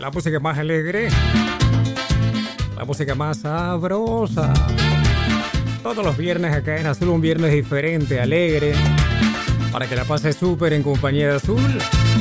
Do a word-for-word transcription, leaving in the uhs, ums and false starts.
La música más alegre, la música más sabrosa. Todos los viernes acá en Azul, un viernes diferente, alegre, para que la pases súper en compañía de Azul.